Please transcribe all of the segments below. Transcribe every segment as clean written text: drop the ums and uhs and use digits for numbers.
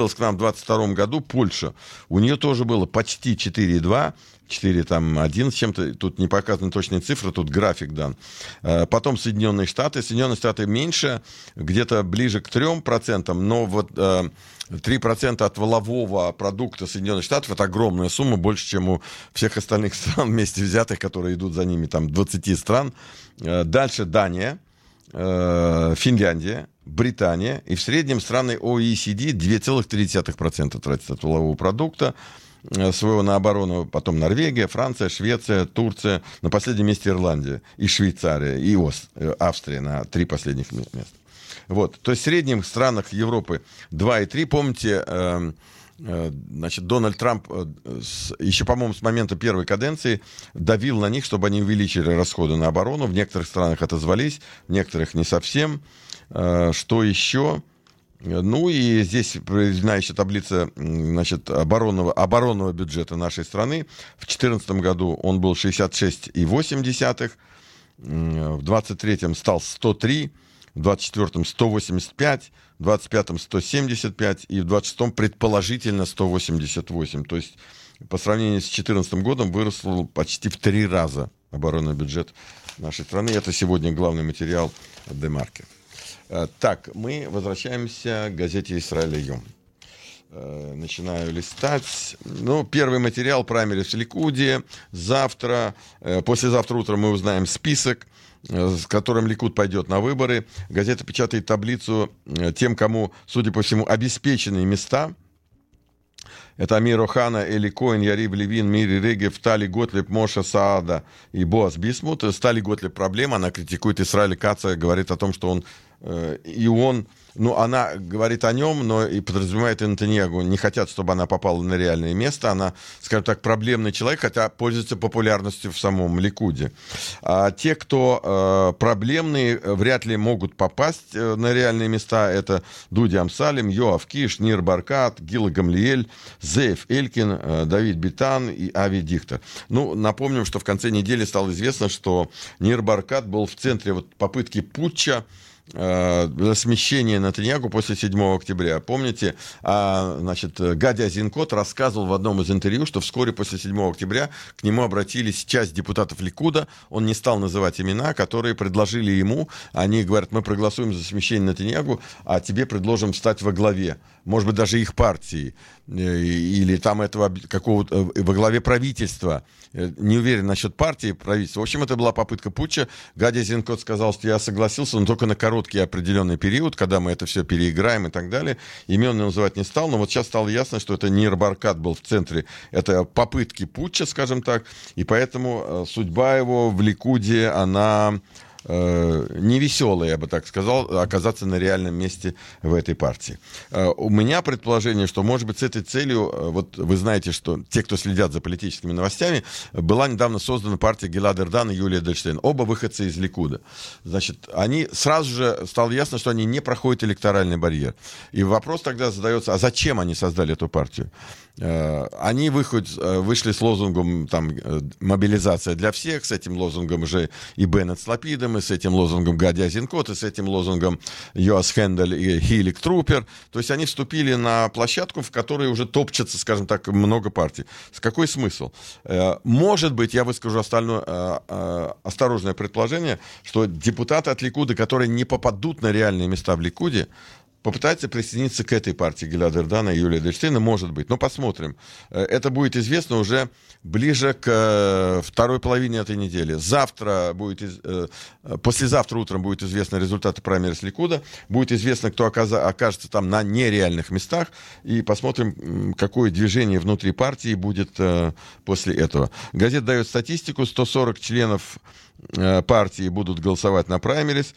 к нам в 22 году Польша. У нее тоже было почти 4,2, 4,1 с чем-то. Тут не показаны точные цифры, тут график дан. Потом Соединенные Штаты. Соединенные Штаты меньше, где-то ближе к 3%, но вот 3% от валового продукта Соединенных Штатов — это огромная сумма, больше, чем у всех остальных стран вместе взятых, которые идут за ними, там 20 стран. Дальше Дания, Финляндия, Британия, и в среднем страны OECD 2,3% тратят от валового продукта своего на оборону, потом Норвегия, Франция, Швеция, Турция, на последнем месте Ирландия, и Швейцария, и Австрия на 3 последних места. Вот. То есть в среднем в странах Европы 2,3. Помните, значит, Дональд Трамп еще, по-моему, с момента первой каденции давил на них, чтобы они увеличили расходы на оборону. В некоторых странах отозвались, в некоторых не совсем. Что еще? Ну и здесь приведена еще таблица, значит, оборонного бюджета нашей страны. В 2014 году он был 66,8, в 2023 стал 103, в 2024 185, в 2025 175 и в 2026 предположительно 188. То есть по сравнению с 2014 годом вырос почти в 3 раза оборонный бюджет нашей страны. Это сегодня главный материал «Демаркер». Так, мы возвращаемся к газете «Исраэль Айом». Начинаю листать. Ну, первый материал — праймерис в Ликуде. Завтра, послезавтра утром мы узнаем список, с которым Ликуд пойдет на выборы. Газета печатает таблицу тем, кому, судя по всему, обеспеченные места. Это Амир Охана, Эли Коэн, Ярив Левин, Мири Регев, Тали Готлеб, Моша Саада и Боаз Бисмут. Тали Готлеб проблема, она критикует Исраэля Каца, говорит о том, что он ну, она говорит о нем, но и подразумевает и Нетаньяху. Не хотят, чтобы она попала на реальное место. Она, скажем так, проблемный человек, хотя пользуется популярностью в самом Ликуде. А те, кто проблемные, вряд ли могут попасть на реальные места. Это Дуди Амсалим, Йоав Киш, Нир Баркат, Гила Гамлиэль, Зеев Элькин, Давид Битан и Ави Дихтер. Ну, напомним, что в конце недели стало известно, что Нир Баркат был в центре вот попытки путча, смещение Нетаньяху после 7 октября. Помните, значит, Гади Азинкот рассказывал в одном из интервью, что вскоре после 7 октября к нему обратились часть депутатов Ликуда, он не стал называть имена, которые предложили ему, они говорят: мы проголосуем за смещение Нетаньяху, а тебе предложим стать во главе, может быть, даже их партии, или там этого какого-то во главе правительства. Не уверен насчет партии, правительства. В общем, это была попытка путча. Гади Азинкот сказал, что я согласился, но только на короткий определенный период, когда мы это все переиграем и так далее. Имен называть не стал, но вот сейчас стало ясно, что это Нир Баркат был в центре этой попытки путча, скажем так, и поэтому судьба его в Ликуде, она невеселая, я бы так сказал, оказаться на реальном месте в этой партии. У меня предположение, что, может быть, с этой целью, вот вы знаете, что те, кто следят за политическими новостями, была недавно создана партия Гилад Эрдан и Юлия Эдельштейн, оба выходцы из Ликуда. Значит, они сразу же стало ясно, что они не проходят электоральный барьер. И вопрос тогда задается: а зачем они создали эту партию? Они вышли с лозунгом там, «Мобилизация для всех», с этим лозунгом уже и Беннет с Лапидом, и с этим лозунгом Гади Азинкот, и с этим лозунгом Йоас Хендель и Хилик Трупер. То есть они вступили на площадку, в которой уже топчется, скажем так, много партий. С какой смысл? Может быть, я выскажу осторожное предположение, что депутаты от Ликуда, которые не попадут на реальные места в Ликуде, попытается присоединиться к этой партии Гилада Эрдана и Юлии Эдельштейна, может быть. Но посмотрим. Это будет известно уже ближе к второй половине этой недели. Послезавтра утром будет известны результаты праймерис Ликуда. Будет известно, кто окажется там на нереальных местах. И посмотрим, какое движение внутри партии будет после этого. Газета дает статистику. 140 членов партии будут голосовать на праймерис.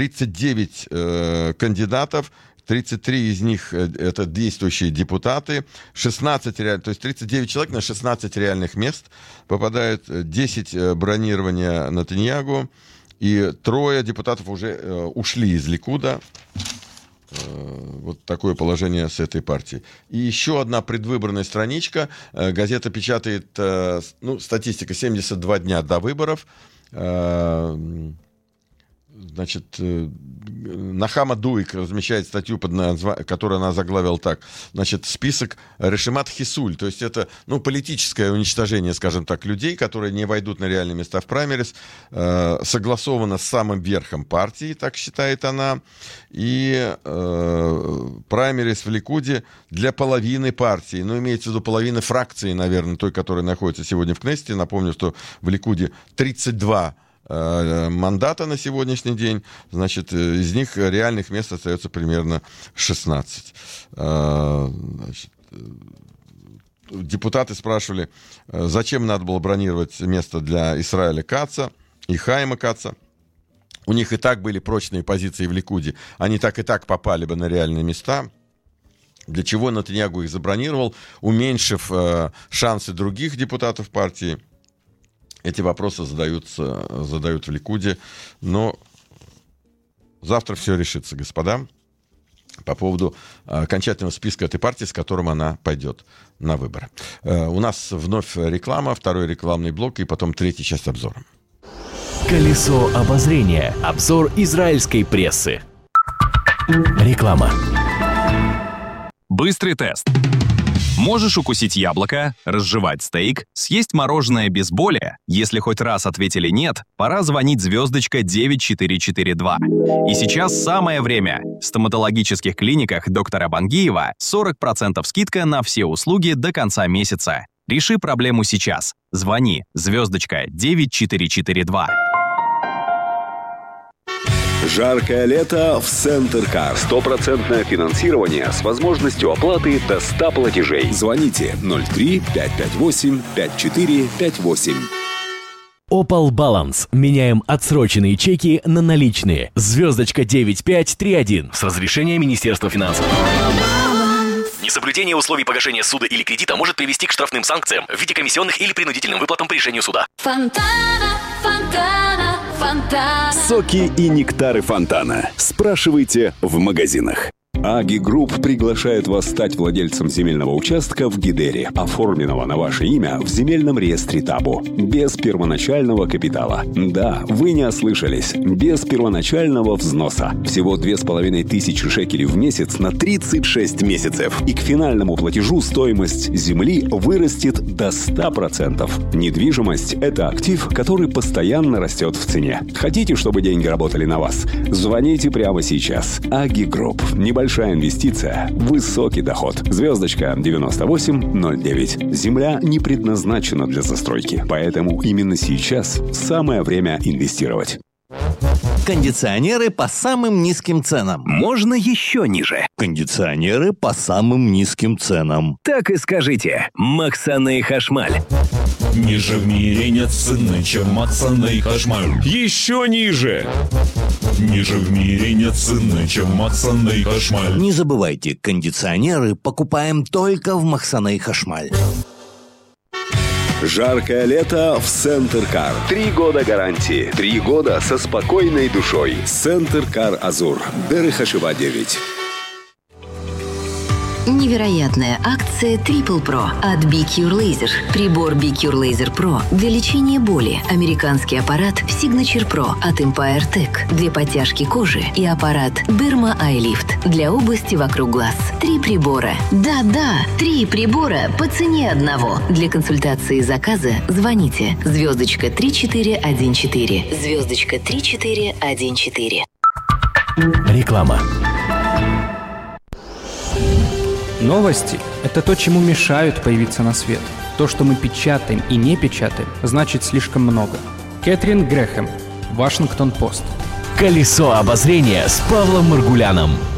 39 кандидатов. 33 из них это действующие депутаты, 16 то есть 39 человек на 16 реальных мест попадают, 10 бронирования Нетаньяху, и 3 депутатов уже ушли из Ликуда. Вот такое положение с этой партией. И еще одна предвыборная страничка. Газета печатает, статистика: 72 дня до выборов. Значит, Нахама Дуик размещает статью, которую она заглавила так. Значит, список Решемат Хисуль. То есть это, политическое уничтожение, скажем так, людей, которые не войдут на реальные места в праймерис, согласовано с самым верхом партии, так считает она. И праймерис в Ликуде для половины партии. Имеется в виду половины фракции, наверное, той, которая находится сегодня в Кнессете. Напомню, что в Ликуде 32 мандата на сегодняшний день, значит, из них реальных мест остается примерно 16. Значит, депутаты спрашивали, зачем надо было бронировать место для Исраэля Каца и Хайма Каца. У них и так были прочные позиции в Ликуде, они так и так попали бы на реальные места. Для чего Нетаньяху их забронировал, уменьшив шансы других депутатов партии? Эти вопросы задают в Ликуде, но завтра все решится, господа, по поводу окончательного списка этой партии, с которым она пойдет на выборы. У нас вновь реклама, второй рекламный блок и потом третья часть обзора. Колесо обозрения. Обзор израильской прессы. Реклама. Быстрый тест. Можешь укусить яблоко, разжевать стейк, съесть мороженое без боли? Если хоть раз ответили «нет», пора звонить звездочка 9442. И сейчас самое время. В стоматологических клиниках доктора Бангиева 40% скидка на все услуги до конца месяца. Реши проблему сейчас. Звони звездочка 9442. Жаркое лето в Центркар. 100% финансирование с возможностью оплаты до 100 платежей. Звоните 03-558-5458. Opal Balance. Меняем отсроченные чеки на наличные. Звездочка 9531. С разрешения Министерства финансов. Несоблюдение условий погашения суда или кредита может привести к штрафным санкциям в виде комиссионных или принудительным выплатам по решению суда. Фонтана, фонтана, фонтана. Соки и нектары фонтана. Спрашивайте в магазинах. Аги Групп приглашает вас стать владельцем земельного участка в Гидере, оформленного на ваше имя в земельном реестре Табу, без первоначального капитала. Да, вы не ослышались, без первоначального взноса. Всего 2500 шекелей в месяц на 36 месяцев. И к финальному платежу стоимость земли вырастет до 100%. Недвижимость – это актив, который постоянно растет в цене. Хотите, чтобы деньги работали на вас? Звоните прямо сейчас. Аги Групп. Небольшая инвестиция, высокий доход. Звездочка 9809. Земля не предназначена для застройки, поэтому именно сейчас самое время инвестировать. Кондиционеры по самым низким ценам. Можно еще ниже. Кондиционеры по самым низким ценам. Так и скажите. Максаны Хашмаль. Ниже в мире нет цены, чем Максаны Хашмаль. Еще ниже. Ниже в мире нет цены, чем Максаны Хашмаль. Не забывайте, кондиционеры покупаем только в Максаны Хашмаль. Жаркое лето в Центркар. 3 года гарантии. 3 года со спокойной душой. Центркар Азур. Дерех Хашива 9. Невероятная акция Triple Pro от BQ Laser. Прибор BQ Laser Pro для лечения боли. Американский аппарат Signature Pro от Empire Tech для подтяжки кожи и аппарат Derma Eye Lift для области вокруг глаз. 3 прибора. Да-да, 3 прибора по цене одного. Для консультации и заказа звоните звездочка 3414. Звездочка 3414. Реклама. Новости – это то, чему мешают появиться на свет. То, что мы печатаем и не печатаем, значит слишком много. Кэтрин Грэхэм, Вашингтон-Пост. Колесо обозрения с Павлом Маргуляном.